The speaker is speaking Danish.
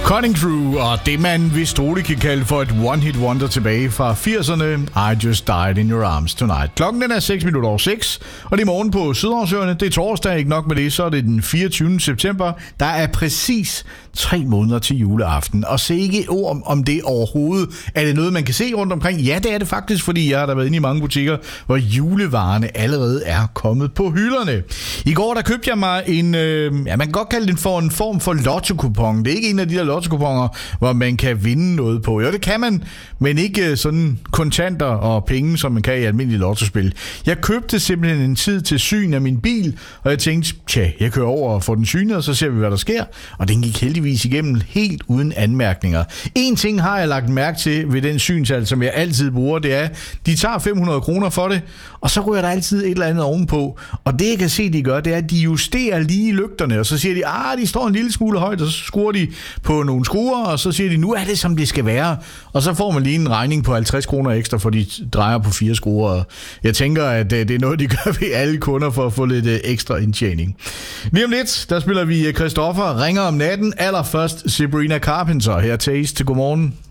Cutting Through og det, man vist roligt kan kalde for et one-hit wonder tilbage fra 80'erne. I Just Died in Your Arms Tonight. Klokken den er 6:06, og det er morgen på Sydhavnsøerne. Det er torsdag, ikke nok med det, så er det den 24. september. Der er præcis 3 måneder til juleaften, og se ikke ord om det overhovedet. Er det noget, man kan se rundt omkring? Ja, det er det faktisk, fordi jeg har været inde i mange butikker, hvor julevarerne allerede er kommet på hylderne. I går, der købte jeg mig en, man kan godt kalde det for en form for lotto-kupon. Det er ikke en af de der lotto-kuponer, hvor man kan vinde noget på. Jo, det kan man, men ikke sådan kontanter og penge, som man kan i almindelige lottospil. Jeg købte simpelthen en tid til syn af min bil, og jeg tænkte, jeg kører over og får den synet, og så ser vi, hvad der sker. Og den gik heldigvis igennem helt uden anmærkninger. En ting har jeg lagt mærke til ved den synsal, som jeg altid bruger, det er, de tager 500 kroner for det, og så ryger der altid et eller andet ovenpå. Og det, jeg kan se, de gør, det er, at de justerer lige lygterne, og så siger de, de står en lille smule højt, og så skruer de på nogle skruer, og så siger de, nu er det, som det skal være. Og så får man lige en regning på 50 kroner ekstra, for de drejer på 4 skruer. Og jeg tænker, at det er noget, de gør ved alle kunder for at få lidt ekstra indtjening. Lige om lidt, der spiller vi Christoffer ringer om natten. Allerførst Sabrina Carpenter her til Godmorgen.